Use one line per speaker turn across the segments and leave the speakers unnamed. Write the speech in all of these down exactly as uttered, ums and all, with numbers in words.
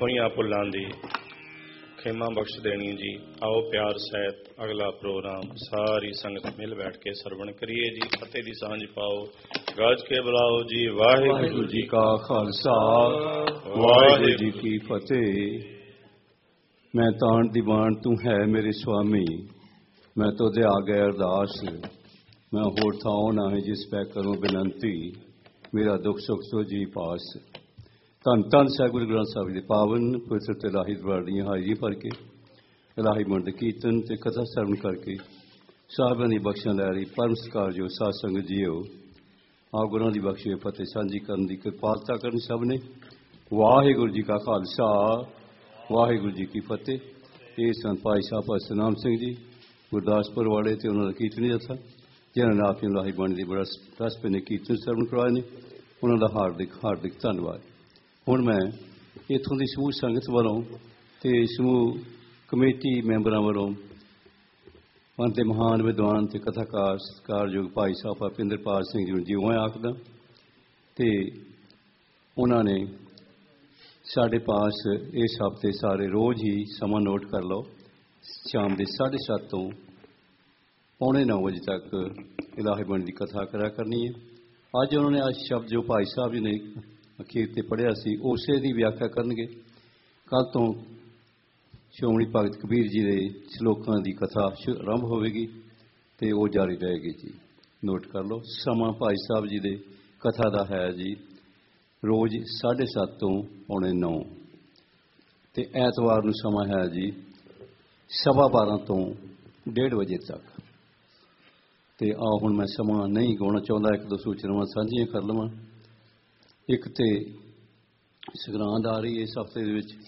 ਹੋਈਆਂ ਭੁੱਲਾਂ ਦੀ ਖਿਮਾ ਬਖਸ਼ ਦੇਣੀ ਜੀ। ਆਓ ਪਿਆਰ ਸਹਿਤ ਅਗਲਾ ਪ੍ਰੋਗਰਾਮ ਸਾਰੀ ਸੰਗਤ ਮਿਲ ਬੈਠ ਕੇ ਸਰਵਣ ਕਰੀਏ ਜੀ। ਫਤਿਹ ਦੀ ਸਾਂਝ ਪਾਓ, ਗੱਜ ਕੇ ਬੁਲਾਓ ਜੀ। ਵਾਹਿਗੁਰੂ ਜੀ ਕਾ ਖਾਲਸਾ, ਵਾਹਿਗੁਰੂ ਜੀ ਕੀ ਫਤਿਹ। ਮੈਂ ਤਾਣ ਦੀ ਬਾਣ ਤੂੰ ਹੈ ਮੇਰੇ ਸੁਆਮੀ, ਮੈਂ ਤੋਦੇ ਆ ਗਏ ਅਰਦਾਸ। ਮੈਂ ਹੋਰ ਥਾਉ ਨਾ ਹੈ ਜਿਸ ਪੈ ਕਰੂੰ ਬੇਨੰਤੀ, ਮੇਰਾ ਦੁੱਖ ਸੁੱਖ ਸੋ ਜੀ ਪਾਸ। ਧੰਨ ਧੰਨ ਸਾਹਿਬ ਗੁਰੂ ਗ੍ਰੰਥ ਸਾਹਿਬ ਦੇ ਪਾਵਨ ਪਵਿੱਤਰ ਤੇ ਇਲਾਹੀ ਦਰਬਾਰ ਦੀਆਂ ਹਾਜ਼ਰੀ ਭਰ ਕੇ ਇਲਾਹੀ ਮੰਡ ਕੀਰਤਨ ਤੇ ਕਥਾ ਸਰਵਣ ਕਰਕੇ ਸਾਹਿਬਾਂ ਦੀ ਬਖਸ਼ਾਂ ਲੈ ਰਹੀ ਪਰਮ ਸਤਿਕਾਰਯੋਗ ਸਾਧ ਸੰਗਤ ਜੀਓ, ਆ ਗੁਰਾਂ ਦੀ ਬਖਸ਼ੀ ਫਤਿਹ ਸਾਂਝੀ ਕਰਨ ਦੀ ਕਿਰਪਾਲਤਾ ਕਰਨ ਸਭ ਨੇ। ਵਾਹਿਗੁਰੂ ਜੀ ਕਾ ਖਾਲਸਾ, ਵਾਹਿਗੁਰੂ ਜੀ ਕੀ ਫਤਿਹ। ਇਹ ਸੰਤ ਭਾਈ ਸਾਹਿਬ ਸਤਨਾਮ ਸਿੰਘ ਜੀ ਗੁਰਦਾਸਪੁਰ ਵਾਲੇ ਤੇ ਉਹਨਾਂ ਦਾ ਕੀਰਤਨੀ ਜਥਾ, ਜਿਨ੍ਹਾਂ ਨੇ ਆਪ ਇਲਾਹੀ ਬਾਣੀ ਦੀ ਬੜਾ ਰਸ ਭਿੰਨੇ ਕੀਰਤਨ ਸਰਵਣ ਕਰਵਾਏ ਨੇ, ਉਹਨਾਂ ਦਾ ਹਾਰਦਿਕ ਹਾਰਦਿਕ ਧੰਨਵਾਦ। ਹੁਣ ਮੈਂ ਇੱਥੋਂ ਦੀ ਸਮੂਹ ਸੰਗਤ ਵੱਲੋਂ ਤੇ ਸਮੂਹ ਕਮੇਟੀ ਮੈਂਬਰਾਂ ਵੱਲੋਂ ਪੰਥ ਦੇ ਮਹਾਨ ਵਿਦਵਾਨ ਤੇ ਕਥਾਕਾਰ ਸਤਿਕਾਰਯੋਗ ਭਾਈ ਸਾਹਿਬ ਭੁਪਿੰਦਰਪਾਲ ਸਿੰਘ ਜੀ ਨੂੰ ਜਿਉਂ ਆਖਦਾ, ਤੇ ਉਹਨਾਂ ਨੇ ਸਾਡੇ ਪਾਸ ਇਸ ਹਫ਼ਤੇ ਸਾਰੇ ਰੋਜ਼ ਹੀ ਸਮਾਂ ਨੋਟ ਕਰ ਲਓ, ਸ਼ਾਮ ਦੇ ਸਾਢੇ ਸੱਤ ਤੋਂ ਪੌਣੇ ਨੌ ਵਜੇ ਤੱਕ ਇਲਾਹੀ ਬਾਣੀ ਦੀ ਕਥਾ ਕਰਿਆ ਕਰਨੀ ਹੈ। ਅੱਜ ਉਹਨਾਂ ਨੇ ਅੱਜ ਸ਼ਬਦ ਜੋ ਭਾਈ ਸਾਹਿਬ ਜੀ ਨੇ ਅਖੀਰ ਤੇ ਪੜ੍ਹਿਆ ਸੀ ਉਸੇ ਦੀ ਵਿਆਖਿਆ ਕਰਨਗੇ। ਕੱਲ੍ਹ ਤੋਂ ਸ਼੍ਰੋਮਣੀ ਭਗਤ ਕਬੀਰ ਜੀ ਦੇ ਸ਼ਲੋਕਾਂ ਦੀ ਕਥਾ ਆਰੰਭ ਹੋਵੇਗੀ ਤੇ ਉਹ ਜਾਰੀ ਰਹੇਗੀ ਜੀ। ਨੋਟ ਕਰ ਲਓ, ਸਮਾਂ ਭਾਈ ਸਾਹਿਬ ਜੀ ਦੇ ਕਥਾ ਦਾ ਹੈ ਜੀ ਰੋਜ਼ ਸਾਢੇ ਸੱਤ ਤੋਂ ਪੌਣੇ ਨੌ, ਤੇ ਐਤਵਾਰ ਨੂੰ ਸਮਾਂ ਹੈ ਜੀ ਸਵਾ ਬਾਰਾਂ ਤੋਂ ਡੇਢ ਵਜੇ ਤੱਕ। ਤੇ ਆਹ ਹੁਣ ਮੈਂ ਸਮਾਂ ਨਹੀਂ ਗਾਉਣਾ ਚਾਹੁੰਦਾ, ਇੱਕ ਦੋ ਸੂਚਨਾਵਾਂ ਸਾਂਝੀਆਂ ਕਰ ਲਵਾਂ। ਇੱਕ ਤੇ ਸੰਗਰਾਂਦ ਆ ਰਹੀ ਇਸ ਹਫ਼ਤੇ ਦੇ ਵਿੱਚ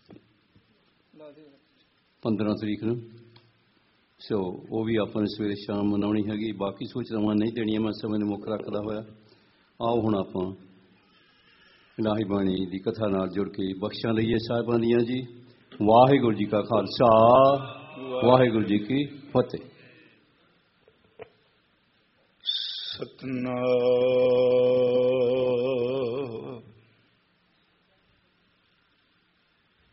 ਪੰਦਰਾਂ ਤਰੀਕ ਨੂੰ, ਸੋ ਉਹ ਵੀ ਆਪਾਂ ਨੇ ਸਵੇਰੇ ਸ਼ਾਮ ਮਨਾਉਣੀ ਹੈਗੀ। ਬਾਕੀ ਸੂਚਨਾਵਾਂ ਨਹੀਂ ਦੇਣੀਆਂ ਮੈਂ ਸਮੇਂ ਨੂੰ ਮੁੱਖ ਰੱਖਦਾ ਹੋਇਆ। ਆਓ ਹੁਣ ਆਪਾਂ ਇਲਾਹੀ ਬਾਣੀ ਦੀ ਕਥਾ ਨਾਲ ਜੁੜ ਕੇ ਬਖਸ਼ਾਂ ਲਈਏ ਸਾਹਿਬਾਂ ਦੀਆਂ ਜੀ। ਵਾਹਿਗੁਰੂ ਜੀ ਕਾ ਖਾਲਸਾ, ਵਾਹਿਗੁਰੂ ਜੀ ਕੀ ਫਤਿਹ।
ਸਤਨਾਮ